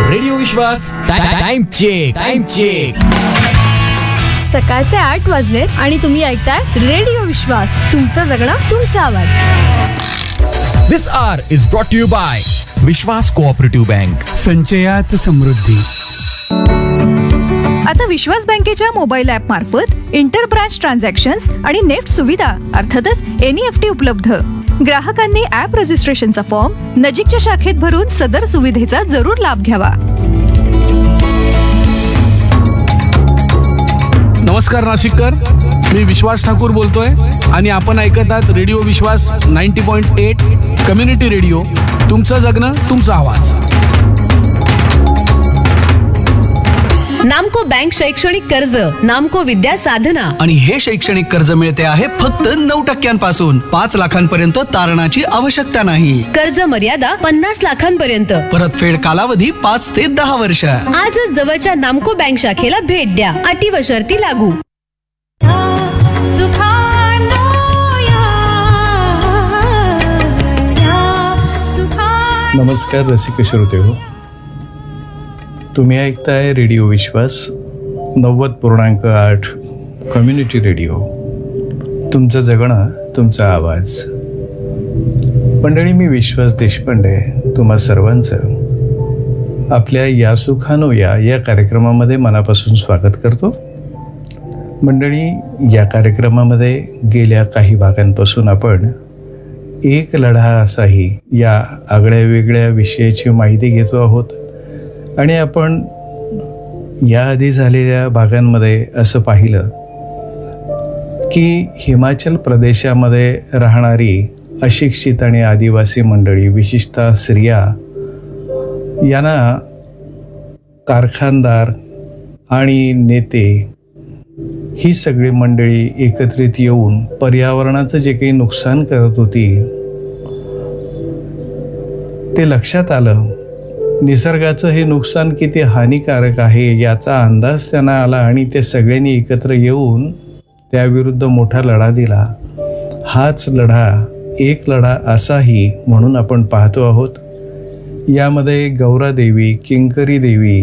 Radio विश्वास time check. सकाळचे 8 वाजलेत आणि तुम्ही ऐकताय रेडिओ विश्वास. तुमचं जगणं तुमचा आवाज. This hour is brought to you by Vishwas cooperative bank. संचयात समृद्धी. आता विश्वास बँकेच्या मोबाईल ॲप मार्फत इंटर ब्रांच ट्रान्झॅक्शन्स आणि नेट सुविधा अर्थातच NEFT उपलब्ध. ग्राहकांनी ॲप रजिस्ट्रेशनचा फॉर्म नजीकच्या शाखेत भरून सदर सुविधेचा जरूर लाभ घ्यावा. नमस्कार नाशिककर, मी विश्वास ठाकूर बोलतोय आणि आपण ऐकत आहात रेडिओ विश्वास 90.8 कम्युनिटी रेडिओ. तुमचं जगणं तुमचा आवाज. नामको बँक शैक्षणिक कर्ज, नामको विद्या साधना. आणि हे शैक्षणिक कर्ज मिळते आहे फक्त 9% 5 लाखांपर्यंत तारणाची आवश्यकता नाही. कर्ज मर्यादा 50 लाखांपर्यंत. परतफेड कालावधी 5 ते 10 वर्ष. आजच जवळच्या नामको बँक शाखेला भेट द्या. अटी व शर्ती लागू. नमस्कार रसिक श्रोते हो, तुम्ही ऐकताय रेडिओ विश्वास 90.8 कम्युनिटी रेडिओ. तुमचं जगणं तुमचा आवाज. मंडळी, मी विश्वास देशपांडे तुम्हा सर्वांचं आपल्या या सुखानो या कार्यक्रमामध्ये मनापासून स्वागत करतो. मंडळी, या कार्यक्रमामध्ये गेल्या काही भागांपासून आपण एक लढा असाही या आगळ्या वेगळ्या विषयाची माहिती घेतो आहोत. आणि आपण याआधी झालेल्या भागांमध्ये असं पाहिलं की हिमाचल प्रदेशामध्ये राहणारी अशिक्षित आणि आदिवासी मंडळी, विशेषतः स्त्रिया, यांना कारखानदार आणि नेते ही सगळी मंडळी एकत्रित येऊन पर्यावरणाचं जे काही नुकसान करत होती ते लक्षात आलं. निसर्गाचं हे नुकसान किती हानिकारक आहे याचा अंदाज त्यांना आला आणि ते सगळ्यांनी एकत्र येऊन त्याविरुद्ध मोठा लढा दिला. हाच लढा एक लढा असाही म्हणून आपण पाहतो आहोत. यामध्ये गौरादेवी, किंकरी देवी,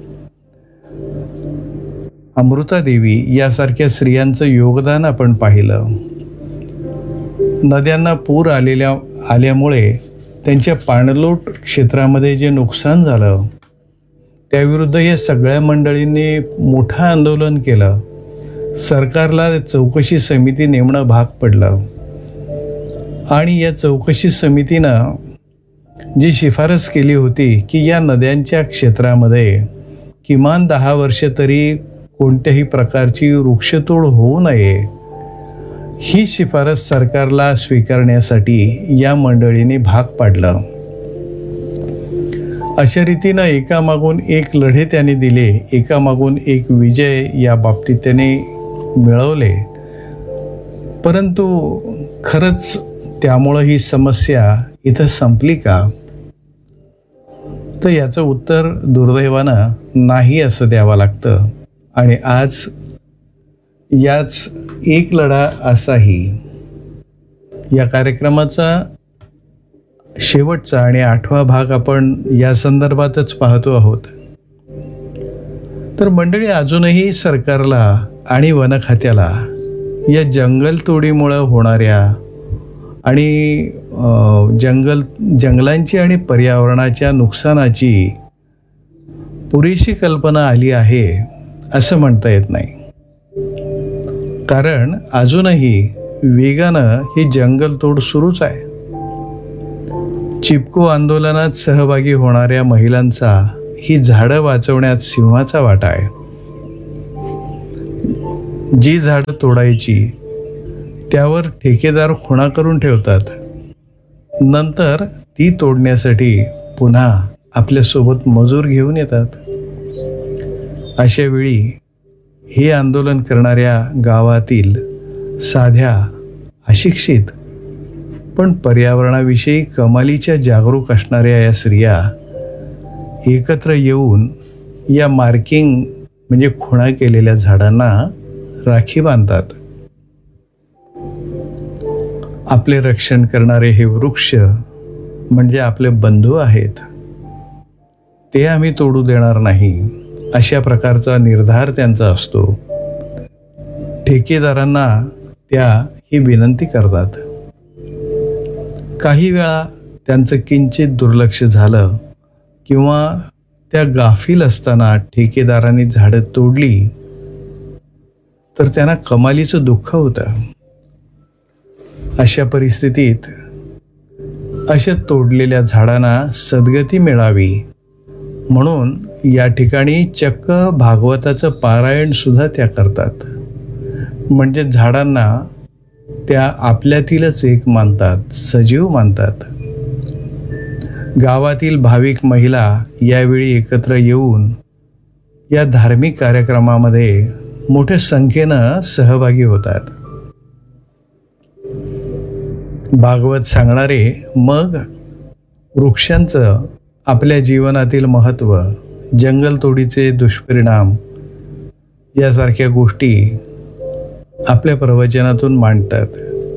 अमृतादेवी यासारख्या स्त्रियांचं योगदान आपण पाहिलं. नद्यांना पूर आल्यामुळे त्यांच्या पाणलोट क्षेत्रामध्ये जे नुकसान झालं त्याविरुद्ध या सगळ्या मंडळींनी मोठं आंदोलन केलं. सरकारला चौकशी समिती नेमणं भाग पडलं आणि या चौकशी समितीनं जी शिफारस केली होती की या नद्यांच्या क्षेत्रामध्ये किमान 10 वर्ष तरी कोणत्याही प्रकारची वृक्षतोड होऊ नये, ही शिफारस सरकारला स्वीकारण्यासाठी या मंडळीने भाग पाडलं. अशा रीतीनं एकामागून एक लढे त्याने दिले, एकामागून एक विजय या बाबतीत त्याने मिळवले. परंतु खरंच त्यामुळं ही समस्या इथं संपली का? तर याचं उत्तर दुर्दैवानं नाही असं द्यावं लागतं. आणि आज याच एक लढा असाही या कार्यक्रमाचा शेवटचा आणि 8वा भाग आपण या संदर्भातच पाहतो आहोत. तर मंडळी, अजूनही सरकारला आणि वन खात्याला या जंगलतोडीमुळं होणाऱ्या आणि जंगलांची आणि पर्यावरणाच्या नुकसानाची पुरेशी कल्पना आली आहे असं म्हणता येत नाही. कारण अजूनही वेगानं ही जंगलतोड सुरूच आहे. चिपको आंदोलनात सहभागी होणाऱ्या महिलांचा ही झाडं वाचवण्यात सिंहाचा वाटा आहे. जी झाडं तोडायची त्यावर ठेकेदार खुणा करून ठेवतात, नंतर ती तोडण्यासाठी पुन्हा आपल्यासोबत मजूर घेऊन येतात. अशा वेळी हे आंदोलन करणाऱ्या गावातील साध्या, अशिक्षित पण पर्यावरणाविषयी कमालीच्या जागरूक असणाऱ्या या स्त्रिया एकत्र येऊन या मार्किंग म्हणजे खुणा केलेल्या झाडांना राखी बांधतात. आपले रक्षण करणारे हे वृक्ष म्हणजे आपले बंधू आहेत. ते आम्ही तोडू देणार नाही, अशा प्रकारचा निर्धार त्यांचा असतो. ठेकेदारांना त्या ही विनंती करतात. काही वेळा त्यांचं किंचित दुर्लक्ष झालं किंवा त्या गाफील असताना ठेकेदारांनी झाडं तोडली तर त्यांना कमालीचं दुःख होतं. अशा परिस्थितीत अशा तोडलेल्या झाडांना सद्गती मिळावी म्हणून या ठिकाणी चक्क भागवताचं पारायण सुद्धा त्या करतात. म्हणजे झाडांना त्या आपल्यातीलच एक मानतात, सजीव मानतात. गावातील भाविक महिला यावेळी एकत्र येऊन या धार्मिक कार्यक्रमामध्ये मोठ्या संख्येनं सहभागी होतात. भागवत सांगणारे मग वृक्षांचं आपल्या जीवनातील महत्त्व, जंगलतोडीचे दुष्परिणाम यासारख्या गोष्टी आपल्या प्रवचनातून मांडतात.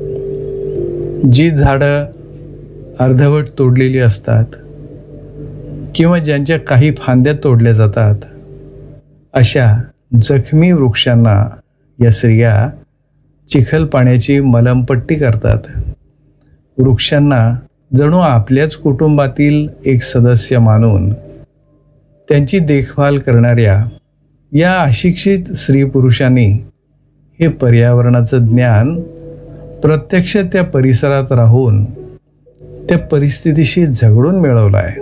जी झाडं अर्धवट तोडलेली असतात किंवा ज्यांच्या काही फांद्या तोडल्या जातात, अशा जखमी वृक्षांना या स्त्रिया चिखल पाण्याची मलमपट्टी करतात. वृक्षांना जणू आपल्याच कुटुंबातील एक सदस्य मानून त्यांची देखभाल करणाऱ्या या अशिक्षित स्त्री पुरुषांनी हे पर्यावरणाचं ज्ञान प्रत्यक्ष त्या परिसरात राहून त्या परिस्थितीशी झगडून मिळवलं आहे.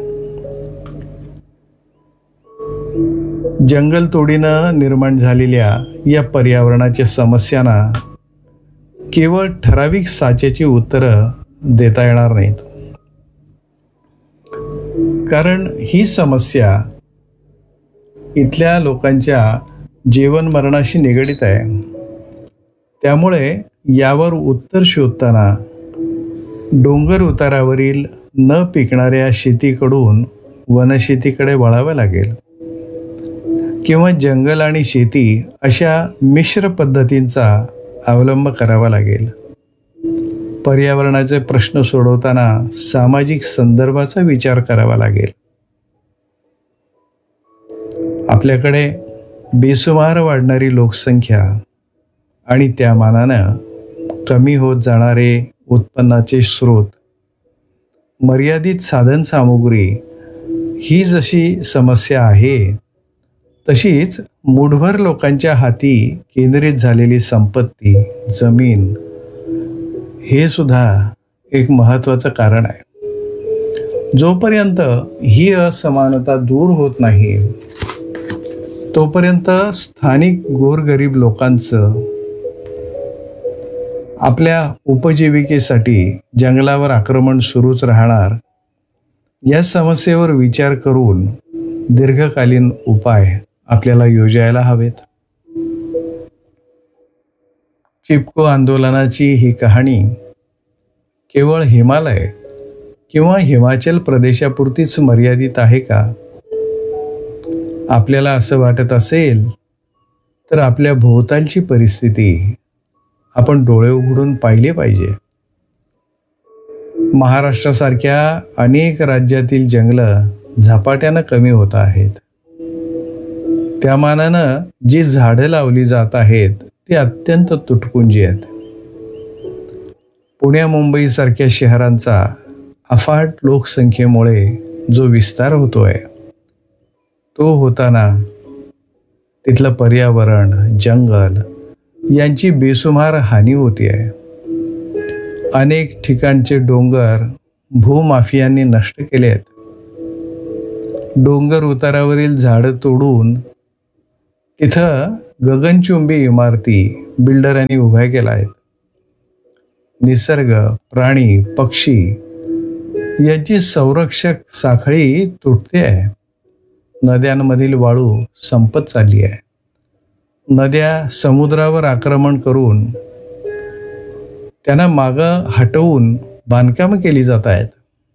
जंगलतोडीनं निर्माण झालेल्या या पर्यावरणाच्या समस्यांना केवळ ठराविक साच्याची उत्तरं देता येणार नाहीत. कारण ही समस्या इथल्या लोकांच्या जीवन मरणाशी निगडीत आहे. त्यामुळे यावर उत्तर शोधताना डोंगर उतारावरील न पिकणाऱ्या शेतीकडून वनशेतीकडे वळावं लागेल किंवा जंगल आणि शेती अशा मिश्र पद्धतींचा अवलंब करावा लागेल. पर्यावरणाचे प्रश्न सोडवताना सामाजिक संदर्भाचा विचार करावा लागेल. आपल्याकडे बेसुमार वाढणारी लोकसंख्या आणि त्या मानानं कमी होत जाणारे उत्पन्नाचे स्रोत, मर्यादित साधनसामुग्री ही जशी समस्या आहे, तशीच मुठभर लोकांच्या हाती केंद्रित झालेली संपत्ती, जमीन हे सुद्धा एक महत्त्वाचं कारण आहे. जोपर्यंत ही असमानता दूर होत नाही तोपर्यंत स्थानिक गोरगरीब लोकांचं आपल्या उपजीविकेसाठी जंगलावर आक्रमण सुरूच राहणार. या समस्येवर विचार करून दीर्घकालीन उपाय आपल्याला योजायला हवेत. चिपको आंदोलनाची ही कहाणी केवळ हिमालय किंवा हिमाचल प्रदेशापुरतीच मर्यादित आहे का? आपल्याला असं वाटत असेल तर आपल्या भोवतालची परिस्थिती आपण डोळे उघडून पाहिले पाहिजे. महाराष्ट्रासारख्या अनेक राज्यातील जंगलं झपाट्यानं कमी होत आहेत. त्या मानानं जी झाडं लावली जात आहेत ती अत्यंत तुटपुंजी आहेत. पुण्या मुंबईसारख्या शहरांचा अफाट लोकसंख्येमुळे जो विस्तार होतोय, तो होताना तिथलं पर्यावरण, जंगल यांची बेसुमार हानी होती आहे. अनेक ठिकाणचे डोंगर भूमाफियांनी नष्ट केले आहेत. डोंगर उतारावरील झाडं तोडून तिथं गगनचुंबी इमारती बिल्डरांनी उभ्या केल्या आहेत. निसर्ग, प्राणी, पक्षी यांची संरक्षक साखळी तुटते आहे. नद्यांमधील वाळू संपत चालली आहे. नद्या समुद्रावर आक्रमण करून त्यांना मागं हटवून बांधकामं केली जात आहेत.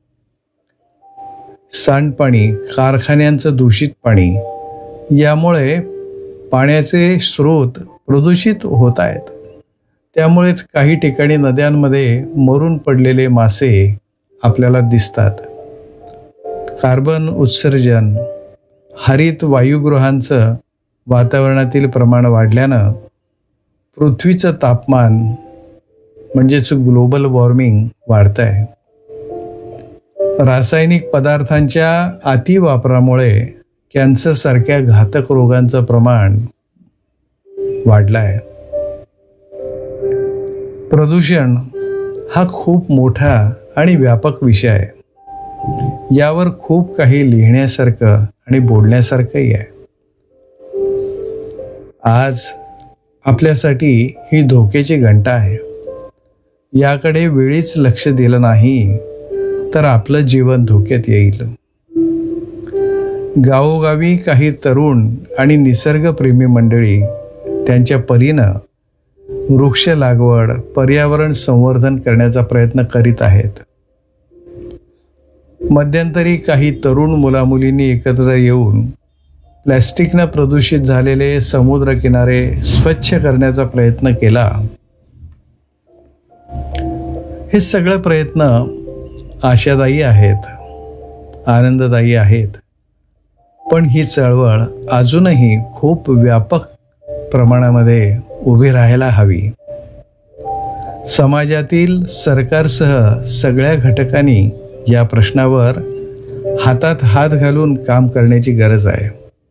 सांडपाणी, कारखान्यांचं दूषित पाणी यामुळे पाण्याचे स्रोत प्रदूषित होत आहेत. त्यामुळेच काही ठिकाणी नद्यांमध्ये मरून पडलेले मासे आपल्याला दिसतात. कार्बन उत्सर्जन हरित वायुगृहांचं वातावरणातील प्रमाण वाढल्यानं पृथ्वीचं तापमान म्हणजेच ग्लोबल वॉर्मिंग वाढत आहे. रासायनिक पदार्थांच्या अतिवापरामुळे कॅन्सरसारख्या घातक रोगांचं प्रमाण वाढलं आहे. प्रदूषण हा खूप मोठा आणि व्यापक विषय आहे. यावर खूप काही लिहिण्यासारखं आणि बोलण्यासारखंही आहे. आज आपल्यासाठी ही धोक्याची घंटा आहे. याकडे वेळीच लक्ष दिलं नाही तर आपलं जीवन धोक्यात येईल. गावोगावी काही तरुण आणि निसर्गप्रेमी मंडळी त्यांच्या परीनं वृक्ष लागवड, पर्यावरण संवर्धन करण्याचा प्रयत्न करीत आहेत. मध्यंतरी काही तरुण मुलामुलींनी एकत्र येऊन प्लॅस्टिकनं प्रदूषित झालेले समुद्र किनारे स्वच्छ करण्याचा प्रयत्न केला. हे सगळे प्रयत्न आशादायी आहेत, आनंददायी आहेत. पण ही चळवळ अजूनही खूप व्यापक प्रमाणामध्ये उभी राहायला हवी. समाजातील सरकारसह सगळ्या घटकांनी या प्रश्नावर हातात हात घालून काम करण्याची गरज आहे.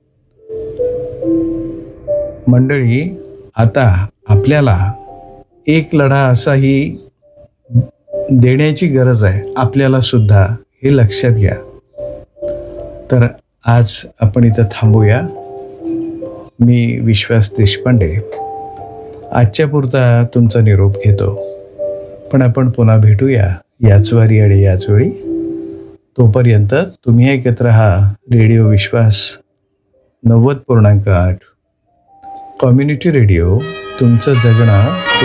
मंडळी, आता आपल्याला एक लढा असाही देण्याची गरज आहे. आपल्याला सुद्धा हे लक्षात घ्या. तर आज आपण इथं थांबूया. मी विश्वास देशपांडे आजच्या पुरता तुमचा निरोप घेतो. पण आपण पुन्हा भेटूया याच वारी आणि याच वेळी. तोपर्यंत तुम्ही ऐकत राहा रेडिओ विश्वास 90.8 कम्युनिटी रेडिओ. तुमचं जगणं